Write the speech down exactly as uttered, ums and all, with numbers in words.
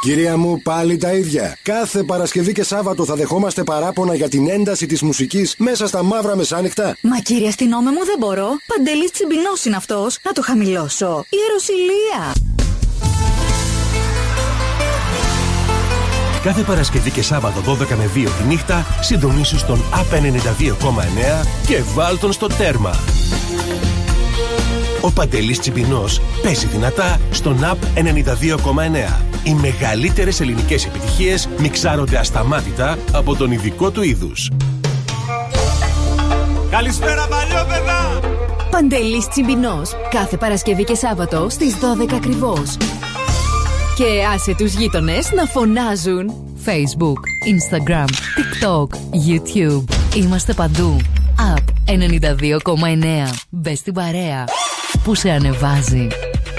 Κυρία μου, πάλι τα ίδια. Κάθε Παρασκευή και Σάββατο θα δεχόμαστε παράπονα για την ένταση της μουσικής μέσα στα μαύρα μεσάνυχτα. Μα κύριε αστυνόμε μου, δεν μπορώ. Παντελής Τσιμπινός είναι αυτός. Να το χαμηλώσω. Ιεροσυλία. Κάθε Παρασκευή και Σάββατο δώδεκα με δύο τη νύχτα συντονίσου στον Απ ενενήντα δύο κόμμα εννέα και βάλ τον στο τέρμα. Ο Παντελής Τσιμπινός παίζει δυνατά στον Απ ενενήντα δύο κόμμα εννέα. Οι μεγαλύτερες ελληνικές επιτυχίες μιξάρονται ασταμάτητα από τον ειδικό του είδους. Καλησπέρα παλιόπαιδα! Παντελής Τσιμπινός, κάθε Παρασκευή και Σάββατο στις δώδεκα ακριβώς. Και άσε τους γείτονες να φωνάζουν. Facebook, Instagram, TikTok, YouTube. Είμαστε παντού. Απ ενενήντα δύο κόμμα εννέα. Μπες στην παρέα που σε ανεβάζει.